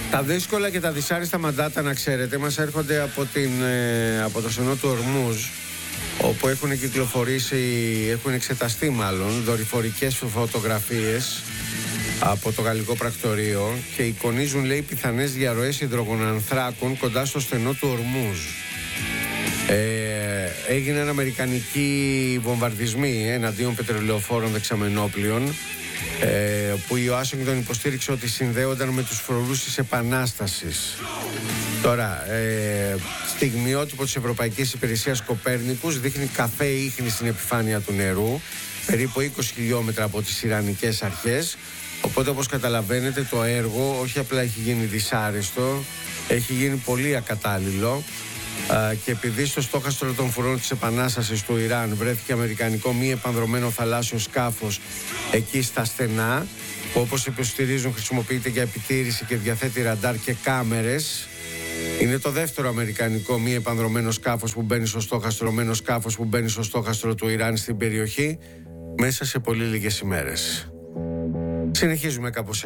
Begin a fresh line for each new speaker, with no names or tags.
Τα δύσκολα και τα δυσάρεστα μαντάτα, να ξέρετε, μας έρχονται από το στενό του Ορμούζ, όπου έχουν εξεταστεί μάλλον δορυφορικές φωτογραφίες από το γαλλικό πρακτορείο και εικονίζουν, λέει, πιθανές διαρροές υδρογονανθράκων κοντά στο στενό του Ορμούζ. Έγιναν αμερικανικοί βομβαρδισμοί εναντίον πετρελαιοφόρων δεξαμενόπλων, που η Ουάσιγκτον υποστήριξε ότι συνδέονταν με τους φρουρούς της Επανάστασης. Τώρα, στιγμιότυπο της Ευρωπαϊκής Υπηρεσίας Κοπέρνικους δείχνει καφέ ίχνη στην επιφάνεια του νερού, περίπου 20 χιλιόμετρα από τις Ιρανικές αρχές. Οπότε, όπως καταλαβαίνετε, το έργο όχι απλά έχει γίνει δυσάρεστο, έχει γίνει πολύ ακατάλληλο. Και επειδή στο στόχαστρο των φρουρών της Επανάστασης του Ιράν βρέθηκε αμερικανικό μη επανδρωμένο θαλάσσιο σκάφος εκεί στα στενά, που όπως υποστηρίζουν χρησιμοποιείται για επιτήρηση και διαθέτει ραντάρ και κάμερες, είναι το δεύτερο αμερικανικό μη επανδρωμένο σκάφος που μπαίνει στο στόχαστρο του Ιράν στην περιοχή μέσα σε πολύ λίγες ημέρες. Συνεχίζουμε κάπως έτσι.